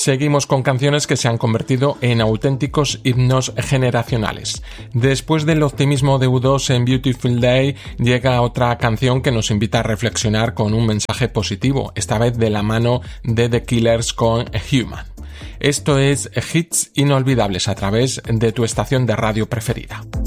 Seguimos con canciones que se han convertido en auténticos himnos generacionales. Después del optimismo de U2 en Beautiful Day, llega otra canción que nos invita a reflexionar con un mensaje positivo, esta vez de la mano de The Killers con Human. Esto es Hits Inolvidables a través de tu estación de radio preferida.